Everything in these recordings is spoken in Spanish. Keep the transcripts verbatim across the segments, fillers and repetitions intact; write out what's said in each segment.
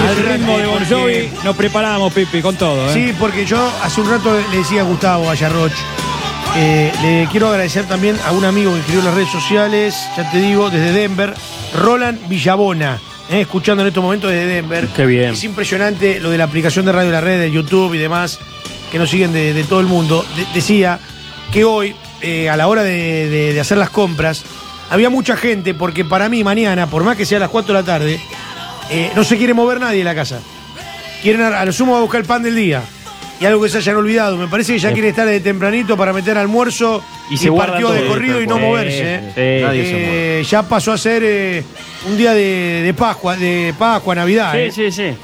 Al ritmo de Bon porque- Jovi nos preparamos, Pipi, con todo, ¿eh? Sí, porque yo hace un rato le decía a Gustavo Ayarroch, eh, le quiero agradecer también a un amigo que escribió en las redes sociales, ya te digo, desde Denver, Roland Villabona, eh, escuchando en estos momentos desde Denver. Qué bien. Es impresionante lo de la aplicación de Radio La Red, de YouTube y demás, que nos siguen de, de todo el mundo. De- decía que hoy, eh, a la hora de, de- de hacer las compras, había mucha gente, porque para mí mañana, por más que sea a las cuatro de la tarde, eh, no se quiere mover nadie de la casa. Quieren a, a lo sumo a buscar el pan del día. Y algo que se hayan olvidado. Me parece que ya Sí. quiere estar de tempranito para meter almuerzo Y y, se guardan partido de todo. corrido y no Sí, moverse. ¿eh? sí. Nadie se mueve. Eh, ya pasó a ser eh, un día de, de Pascua, de Pascua, Navidad. ¿eh? Sí, sí, sí.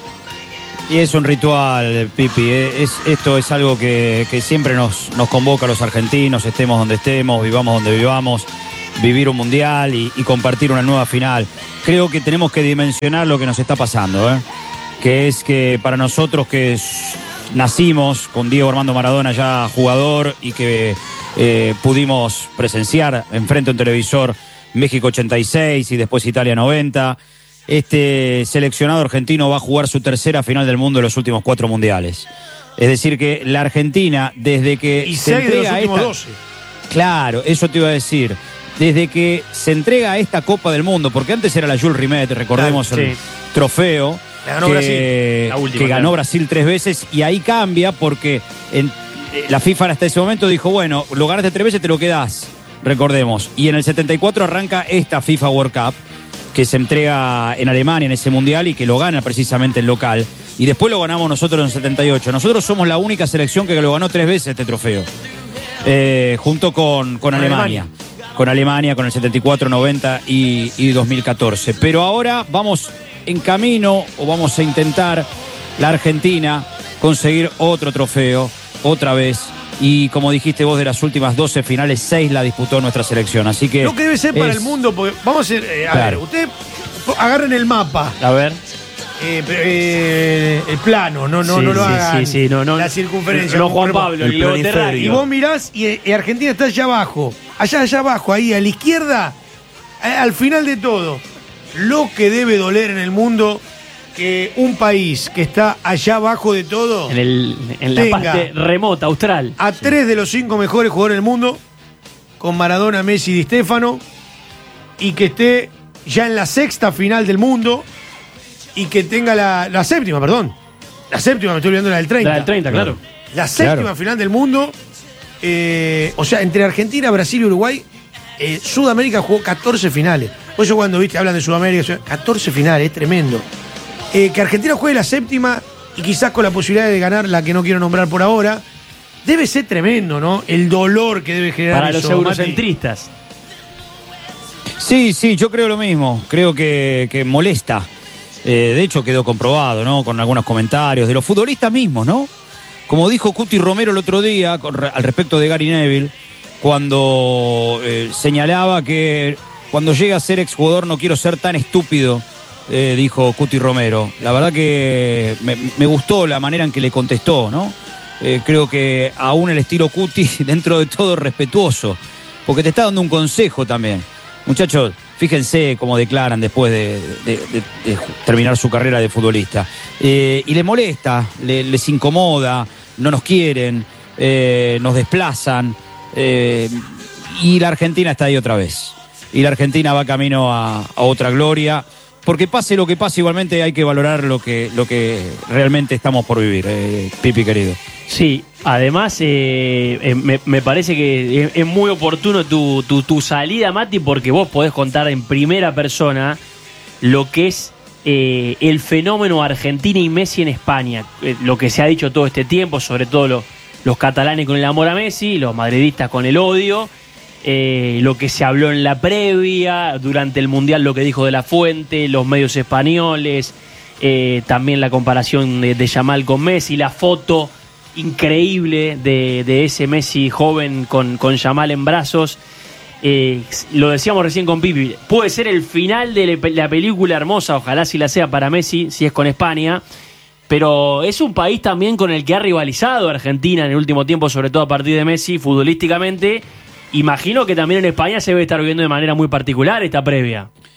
Y es un ritual, Pipi. ¿eh? Es, esto es algo que, que siempre nos, nos convoca a los argentinos, estemos donde estemos, vivamos donde vivamos, vivir un mundial y, y compartir una nueva final. Creo que tenemos que dimensionar lo que nos está pasando, ¿eh? Que es que para nosotros que s- nacimos con Diego Armando Maradona ya jugador y que eh, pudimos presenciar enfrente a un televisor México ochenta y seis y después Italia noventa, este seleccionado argentino va a jugar su tercera final del mundo en los últimos cuatro mundiales. Es decir que la Argentina, desde que Y se seis de los entrega a últimos esta- doce. Claro, eso te iba a decir. Desde que se entrega a esta Copa del Mundo, porque antes era la Jules Rimet, recordemos Claro, el sí. trofeo La ganó que, Brasil. La última, que ganó claro. Brasil tres veces, y ahí cambia porque en- eh, la FIFA hasta ese momento dijo, bueno, lo ganaste tres veces, te lo quedás, recordemos. Y en el setenta y cuatro arranca esta FIFA World Cup, que se entrega en Alemania en ese mundial y que lo gana precisamente el local. Y después lo ganamos nosotros en el setenta y ocho. Nosotros somos la única selección que lo ganó tres veces este trofeo. Eh, junto con, con Alemania. Alemania. Con Alemania, con el setenta y cuatro, noventa y, y dos mil catorce. Pero ahora vamos en camino, o vamos a intentar, la Argentina conseguir otro trofeo, otra vez. Y como dijiste vos, de las últimas doce finales, seis la disputó nuestra selección. Así que. Lo que debe ser para es- el mundo, porque vamos a hacer, eh, a Claro. ver, ustedes agarren el mapa, A ver. eh, pero, eh, el plano, no, no, Sí, no lo sí, hagan. sí, sí, no, no. La circunferencia. No, como Juan ponemos. Pablo, el el globoterráqueo. planiferio. Y vos mirás y, y Argentina está allá abajo. Allá, allá abajo, ahí a la izquierda, eh, al final de todo. Lo que debe doler en el mundo que un país que está allá abajo de todo, En, el, en la Venga. parte remota, austral. a tres de los cinco mejores jugadores del mundo, con Maradona, Messi y Di Stéfano, y que esté ya en la sexta final del mundo, y que tenga la, la séptima, perdón. La séptima, me estoy olvidando la del treinta. La del treinta, claro. La séptima Claro. final del mundo. eh, o sea, entre Argentina, Brasil y Uruguay, eh, Sudamérica jugó catorce finales. Por eso cuando viste hablan de Sudamérica, o sea, catorce finales, es tremendo. Eh, que Argentina juegue la séptima y quizás con la posibilidad de ganar la que no quiero nombrar por ahora, debe ser tremendo, ¿no? El dolor que debe generar Para los eso, Mati. eurocentristas. Sí, sí, yo creo lo mismo. Creo que, que molesta. Eh, de hecho, quedó comprobado, ¿no? Con algunos comentarios de los futbolistas mismos, ¿no? Como dijo Cuti Romero el otro día con, al respecto de Gary Neville, cuando eh, señalaba que cuando llega a ser exjugador no quiero ser tan estúpido, eh, dijo Cuti Romero. La verdad que me, me gustó la manera en que le contestó, ¿no? Eh, creo que aún el estilo Cuti, dentro de todo, es respetuoso, porque te está dando un consejo también. Muchachos, fíjense cómo declaran después de, de- de- de terminar su carrera de futbolista. Eh, y les molesta, le- les incomoda, no nos quieren, eh, nos desplazan. eh, y la Argentina está ahí otra vez. Y la Argentina va camino a, a otra gloria. Porque pase lo que pase, igualmente hay que valorar lo que, lo que realmente estamos por vivir, eh, Pipi querido. Sí, además eh, eh, me, me parece que es, es muy oportuno tu, tu, tu salida, Mati, porque vos podés contar en primera persona lo que es eh, el fenómeno Argentina y Messi en España. Eh, lo que se ha dicho todo este tiempo, sobre todo lo- los catalanes con el amor a Messi, los madridistas con el odio. Eh, lo que se habló en la previa, durante el Mundial lo que dijo De La Fuente, los medios españoles, eh, también la comparación de, de Yamal con Messi, la foto increíble de, de ese Messi joven con, con Yamal en brazos. Eh, lo decíamos recién con Pipi, puede ser el final de la película hermosa, ojalá si la sea para Messi, si es con España, pero es un país también con el que ha rivalizado Argentina en el último tiempo, sobre todo a partir de Messi, futbolísticamente. Imagino que también en España se debe estar viviendo de manera muy particular esta previa.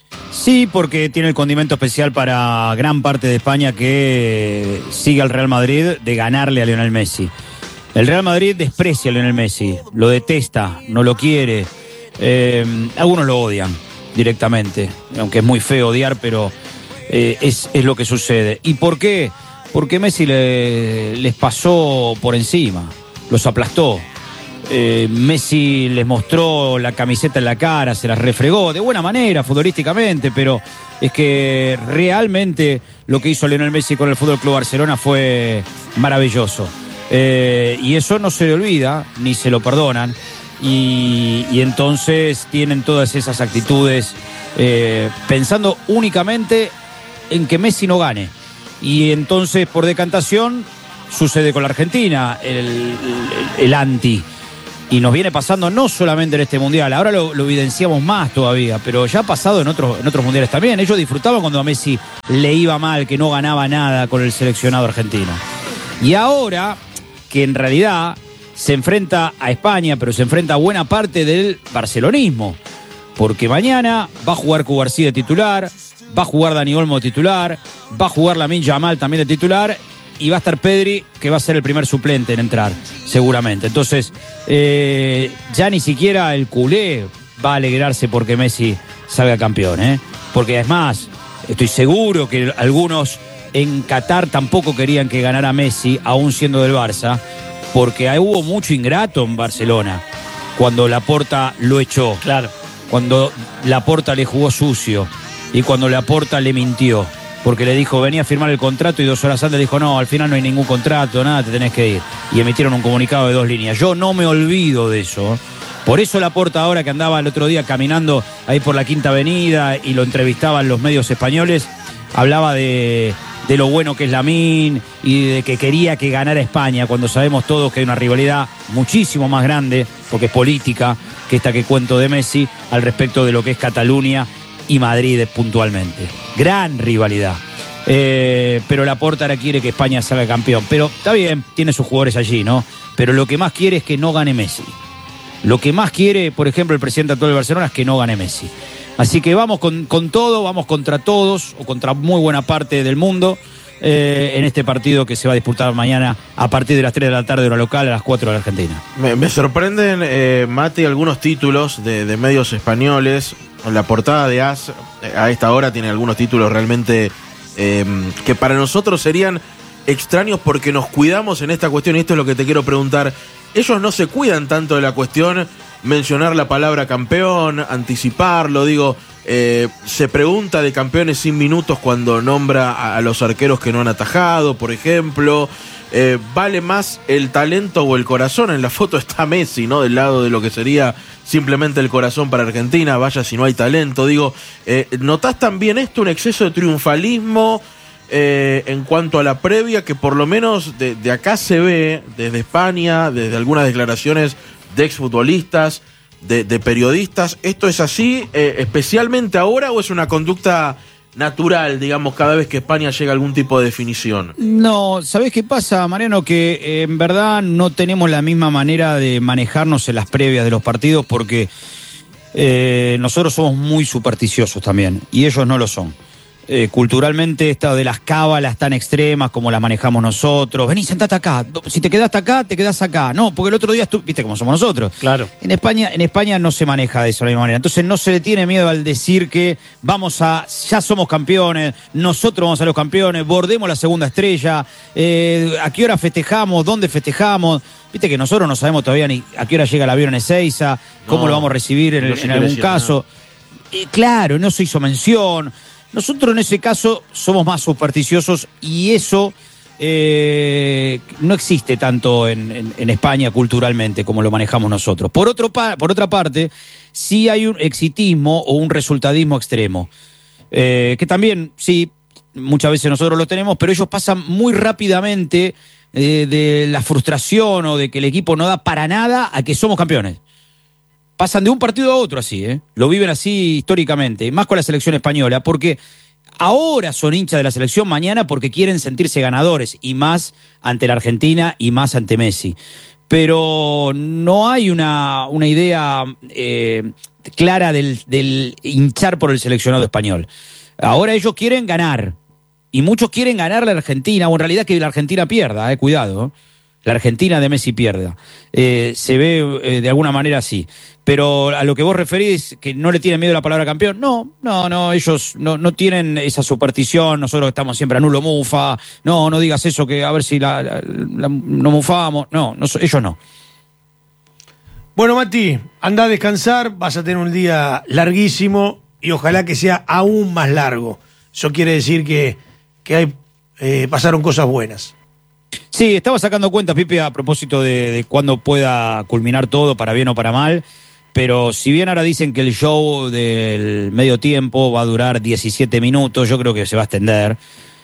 Sí, porque tiene el condimento especial para gran parte de España que sigue al Real Madrid de ganarle a Lionel Messi. El Real Madrid desprecia a Lionel Messi, lo detesta, no lo quiere. Eh, algunos lo odian directamente, aunque es muy feo odiar, pero eh, es, es lo que sucede. ¿Y por qué? Porque Messi le, les pasó por encima, los aplastó. Eh, Messi les mostró la camiseta en la cara, se las refregó de buena manera futbolísticamente, pero es que realmente lo que hizo Lionel Messi con el Fútbol Club Barcelona fue maravilloso. Eh, y eso no se le olvida, ni se lo perdonan, y, y entonces tienen todas esas actitudes eh, pensando únicamente en que Messi no gane. Y entonces, por decantación, sucede con la Argentina, el, el, el anti. Y nos viene pasando no solamente en este mundial, ahora lo, lo evidenciamos más todavía, pero ya ha pasado en otros, en otros mundiales también. Ellos disfrutaban cuando a Messi le iba mal, que no ganaba nada con el seleccionado argentino. Y ahora, que en realidad se enfrenta a España, pero se enfrenta a buena parte del barcelonismo, porque mañana va a jugar Cubarsí de titular, va a jugar Dani Olmo de titular, va a jugar Lamine Yamal también de titular, y va a estar Pedri, que va a ser el primer suplente en entrar, seguramente. Entonces, eh, ya ni siquiera el culé va a alegrarse porque Messi salga campeón, ¿eh? Porque es más, estoy seguro que algunos en Qatar tampoco querían que ganara Messi, aún siendo del Barça, porque ahí hubo mucho ingrato en Barcelona, cuando Laporta lo echó. Claro. Cuando Laporta le jugó sucio y cuando Laporta le mintió. Porque le dijo, venía a firmar el contrato y dos horas antes le dijo, no, al final no hay ningún contrato, nada, te tenés que ir. Y emitieron un comunicado de dos líneas. Yo no me olvido de eso. Por eso Laporta, ahora que andaba el otro día caminando ahí por la Quinta Avenida y lo entrevistaban los medios españoles, hablaba de, de lo bueno que es Lamine y de que quería que ganara España, cuando sabemos todos que hay una rivalidad muchísimo más grande, porque es política, que esta que cuento de Messi, al respecto de lo que es Cataluña y Madrid puntualmente. Gran rivalidad. Eh, pero Laporta ahora quiere que España salga campeón. Pero está bien, tiene sus jugadores allí, ¿no? Pero lo que más quiere es que no gane Messi. Lo que más quiere, por ejemplo, el presidente actual de Barcelona es que no gane Messi. Así que vamos con, con todo, vamos contra todos, o contra muy buena parte del mundo, eh, en este partido que se va a disputar mañana a partir de las tres de la tarde hora local, a las cuatro de la Argentina. Me, me sorprenden, eh, Mati, algunos títulos de, de medios españoles. La portada de A S a esta hora tiene algunos títulos realmente eh, que para nosotros serían extraños porque nos cuidamos en esta cuestión, y esto es lo que te quiero preguntar. Ellos no se cuidan tanto de la cuestión, mencionar la palabra campeón, anticiparlo, digo, eh, se pregunta de campeones sin minutos cuando nombra a, a los arqueros que no han atajado, por ejemplo. Eh, ¿Vale más el talento o el corazón? En la foto está Messi, ¿no? Del lado de lo que sería simplemente el corazón para Argentina, vaya si no hay talento. Digo, eh, ¿notás también esto, un exceso de triunfalismo eh, en cuanto a la previa, que por lo menos de, de acá se ve, desde España, desde algunas declaraciones de exfutbolistas, de, de periodistas? ¿Esto es así, eh, especialmente ahora, o es una conducta natural, digamos, cada vez que España llega a algún tipo de definición? No, ¿sabés qué pasa, Mariano? Que eh, en verdad no tenemos la misma manera de manejarnos en las previas de los partidos, porque eh, nosotros somos muy supersticiosos también, y ellos no lo son. Eh, culturalmente, esta de las cábalas tan extremas como las manejamos nosotros. Vení, sentate acá. Si te quedaste acá, te quedás acá. No, porque el otro día, tú, viste cómo somos nosotros. Claro. En España, en España no se maneja de esa misma manera. Entonces no se le tiene miedo al decir que vamos a, ya somos campeones, nosotros vamos a ser los campeones, bordemos la segunda estrella, eh, a qué hora festejamos, dónde festejamos. Viste que nosotros no sabemos todavía ni a qué hora llega el avión en Ezeiza, cómo No, lo vamos a recibir en, no se en algún quiere caso. Eh, claro, no se hizo mención. Nosotros en ese caso somos más supersticiosos, y eso eh, no existe tanto en, en, en España culturalmente como lo manejamos nosotros. Por, otro pa- por otra parte, sí hay un exitismo o un resultadismo extremo, eh, que también, sí, muchas veces nosotros lo tenemos, pero ellos pasan muy rápidamente eh, de la frustración o de que el equipo no da para nada a que somos campeones. Pasan de un partido a otro así, ¿eh? Lo viven así históricamente, más con la selección española, porque ahora son hinchas de la selección, mañana porque quieren sentirse ganadores, y más ante la Argentina y más ante Messi. pero no hay una, una idea eh, clara del, del hinchar por el seleccionado español. Ahora ellos quieren ganar, y muchos quieren ganar la Argentina, o en realidad que la Argentina pierda, eh, cuidado, la Argentina de Messi pierda. Eh, se ve eh, de alguna manera así. Pero a lo que vos referís, que no le tienen miedo a la palabra campeón, no, no, no, ellos no, no tienen esa superstición, nosotros estamos siempre a nulo mufa, no, no digas eso, que a ver si la, la, la, no mufamos, no, no, ellos no. Bueno, Mati, anda a descansar, vas a tener un día larguísimo y ojalá que sea aún más largo. Eso quiere decir que, que hay, eh, pasaron cosas buenas. Sí, estaba sacando cuentas, Pipe, a propósito de, de cuándo pueda culminar todo, para bien o para mal. Pero si bien ahora dicen que el show del medio tiempo va a durar diecisiete minutos, yo creo que se va a extender.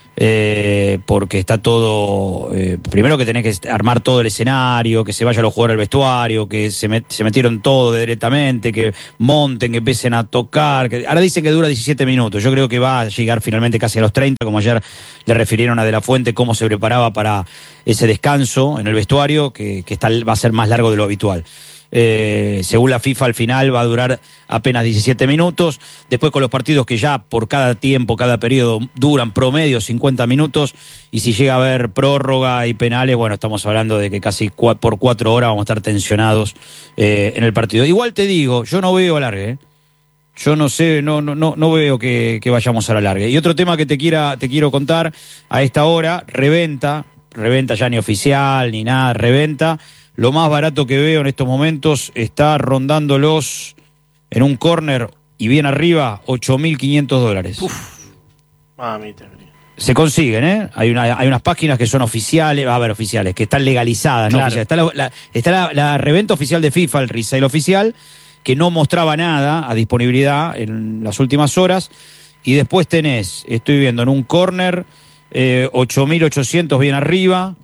Eh, porque está todo... Eh, primero que tenés que armar todo el escenario, que se vayan los jugadores al vestuario, que se, met, se metieron todo directamente, que monten, que empiecen a tocar. Que, ahora dicen que dura diecisiete minutos. Yo creo que va a llegar finalmente casi a los treinta, como ayer le refirieron a De La Fuente cómo se preparaba para ese descanso en el vestuario, que, que está, va a ser más largo de lo habitual. Eh, según la FIFA, al final va a durar apenas diecisiete minutos. Después, con los partidos que ya por cada tiempo, cada periodo duran promedio cincuenta minutos, y si llega a haber prórroga y penales, bueno, estamos hablando de que casi cua- por cuatro horas vamos a estar tensionados eh, en el partido. Igual te digo, yo no veo alargue, ¿eh? Yo no sé, no, no, no, no veo que, que vayamos a la larga. Y otro tema que te quiera, te quiero contar a esta hora, reventa, reventa ya ni oficial ni nada, reventa. Lo más barato que veo en estos momentos está rondando los, en un córner y bien arriba, ocho mil quinientos dólares. Uf, mamita. Se consiguen, ¿eh? Hay, una, hay unas páginas que son oficiales, va a ver, oficiales, que están legalizadas, ¿no? Claro. Oficiales. Está, la, la, está la, la reventa oficial de FIFA, el resale oficial, que no mostraba nada a disponibilidad en las últimas horas. Y después tenés, estoy viendo en un córner, eh, ocho mil ochocientos bien arriba.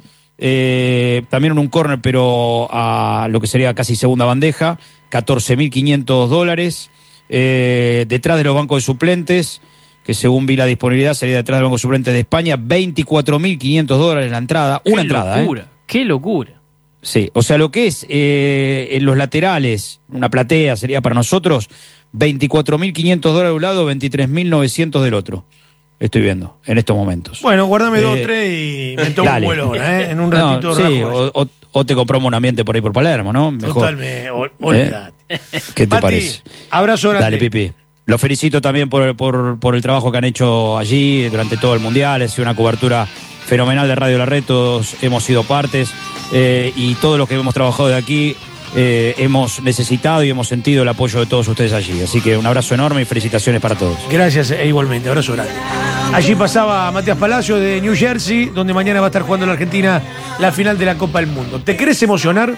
Eh, también en un córner, pero a lo que sería casi segunda bandeja, catorce mil quinientos dólares. Eh, detrás de los bancos de suplentes, que según vi la disponibilidad sería detrás de los bancos de suplentes de España, veinticuatro mil quinientos dólares la entrada. Una qué entrada, locura, ¿eh? Qué locura. Sí, o sea, lo que es eh, en los laterales, una platea sería para nosotros, veinticuatro mil quinientos dólares de un lado, veintitrés mil novecientos del otro. Estoy viendo en estos momentos. Bueno, guárdame Eh, dos, tres y me tomo dale. un vuelo ahora, ¿eh? En un ratito No, sí, rajo. o, o, o te compramos un ambiente por ahí por Palermo, ¿no? Mejor. Totalmente, ol- olvidate. ¿Qué te Mati, parece? abrazo grande. Dale, Pipi. Los felicito también por, por, por el trabajo que han hecho allí durante todo el Mundial. Ha sido una cobertura fenomenal de Radio La Red. Todos hemos sido partes eh, y todos los que hemos trabajado de aquí eh, hemos necesitado y hemos sentido el apoyo de todos ustedes allí. Así que un abrazo enorme y felicitaciones para todos. Gracias, e igualmente, abrazo grande. Allí pasaba Matías Palacio de New Jersey, donde mañana va a estar jugando la Argentina la final de la Copa del Mundo. ¿Te querés emocionar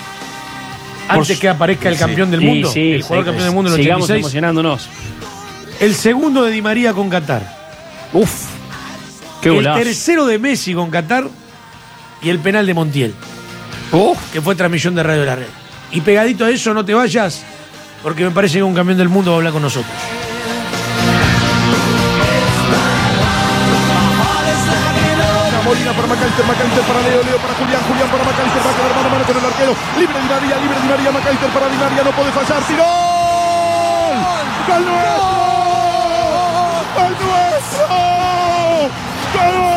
antes Por que aparezca el sí. campeón del Sí, mundo? sí, el jugador sí, campeón del mundo en el sigamos ochenta y seis. emocionándonos. El segundo de Di María con Qatar. Uf, qué el golazo. tercero de Messi con Qatar y el penal de Montiel, que fue transmisión de Radio La Red. Y pegadito a eso, no te vayas, porque me parece que un campeón del mundo va a hablar con nosotros. Molina para Macalister, Macalister para Leo, Leo para Julián, Julián para Macalister, va a quedar mano a mano con el arquero. Libre Di María, libre Di María, Macalister para Di María, no puede fallar. ¡Tiró! ¡Gol nuestro! ¡Gol nuestro! ¡Gol!